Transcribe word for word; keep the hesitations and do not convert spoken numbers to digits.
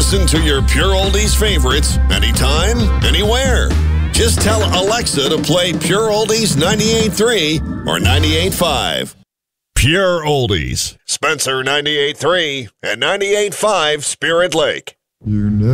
Listen to your Pure Oldies favorites anytime, anywhere. Just tell Alexa to play Pure Oldies ninety-eight point three or ninety-eight point five. Pure Oldies. Spencer ninety-eight point three and ninety-eight point five Spirit Lake. You know.